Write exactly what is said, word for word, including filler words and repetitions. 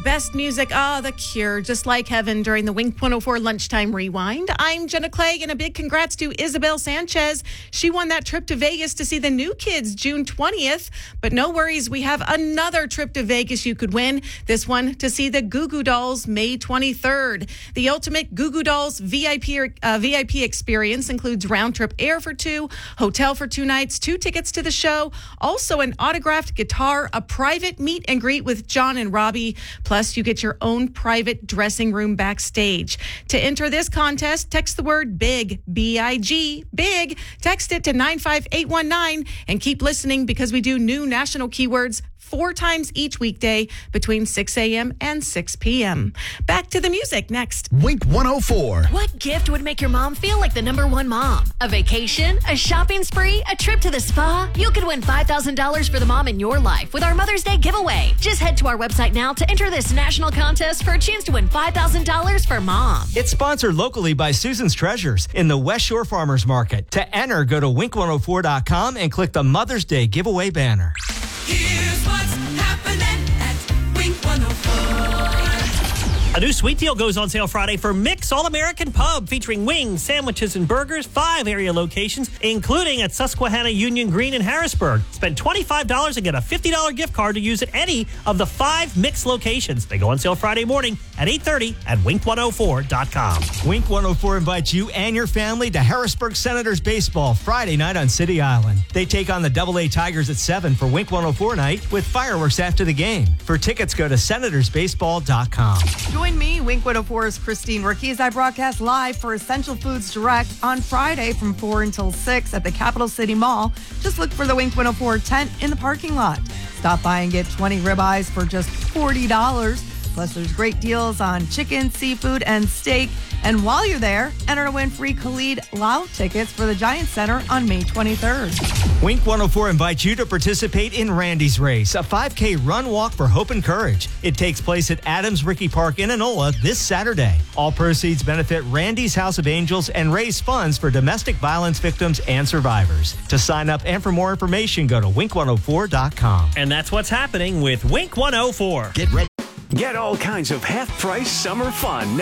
best music. Ah, The Cure, Just Like Heaven during the Wink one oh four Lunchtime Rewind. I'm Jenna Clegg, and a big congrats to Isabel Sanchez. She won that trip to Vegas to see the New Kids June twentieth. But no worries, we have another trip to Vegas you could win. This one to see the Goo Goo Dolls May twenty-third. The ultimate Goo Goo Dolls V I P uh, V I P experience includes round-trip air for two, hotel for two nights, two tickets to the show, also an autographed guitar, a private meet and greet with John and Robbie, plus you get your own private dressing room backstage. To enter this contest, text the word BIG, B I G, BIG. Text it to nine five eight one nine and keep listening because we do new national keywords four times each weekday between six a.m. and six p.m. Back to the music next. Wink one oh four. What gift would make your mom feel like the number one mom? A vacation? A shopping spree? A trip to the spa? You could win five thousand dollars for the mom in your life with our Mother's Day giveaway. Just head to our website now to enter this national contest for a chance to win five thousand dollars for mom. It's sponsored locally by Susan's Treasures in the West Shore Farmers Market. To enter, go to wink one oh four dot com and click the Mother's Day giveaway banner. Here's what's happening at Wink one oh four. A new sweet deal goes on sale Friday for Mick's All-American Pub, featuring wings, sandwiches, and burgers, five area locations, including at Susquehanna, Union Green, and Harrisburg. Spend twenty-five dollars and get a fifty dollars gift card to use at any of the five Mick's locations. They go on sale Friday morning at eight thirty at wink one oh four dot com. Wink one oh four invites you and your family to Harrisburg Senators baseball Friday night on City Island. They take on the Double A Tigers at seven for Wink one oh four night with fireworks after the game. For tickets, go to senators baseball dot com. Join me, Wink one oh four's Christine Rookie, as I broadcast live for Essential Foods Direct on Friday from four until six at the Capital City Mall. Just look for the Wink one oh four tent in the parking lot. Stop by and get twenty ribeyes for just forty dollars. Plus, there's great deals on chicken, seafood, and steak. And while you're there, enter to win free Khalid Lau tickets for the Giant Center on May twenty-third. Wink one oh four invites you to participate in Randy's Race, a five K run walk for hope and courage. It takes place at Adams Ricky Park in Enola this Saturday. All proceeds benefit Randy's House of Angels and raise funds for domestic violence victims and survivors. To sign up and for more information, go to wink one oh four dot com. And that's what's happening with Wink one oh four. Get ready. Get all kinds of half-price summer fun